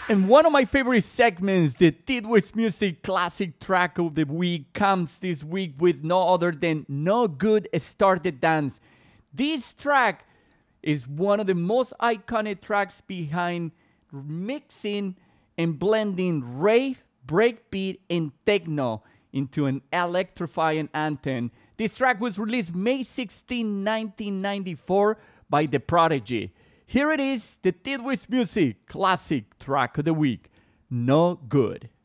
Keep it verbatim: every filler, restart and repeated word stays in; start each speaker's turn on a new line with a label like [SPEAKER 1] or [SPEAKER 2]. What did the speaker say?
[SPEAKER 1] And one of my favorite segments, the Tidwitz Music Classic Track of the Week, comes this week with no other than No Good Started Dance. This track is one of the most iconic tracks behind mixing and blending rave, breakbeat, and techno into an electrifying anthem. This track was released May sixteenth, nineteen ninety-four by The Prodigy. Here it is, the Tidwitz Music Classic Track of the Week, No Good.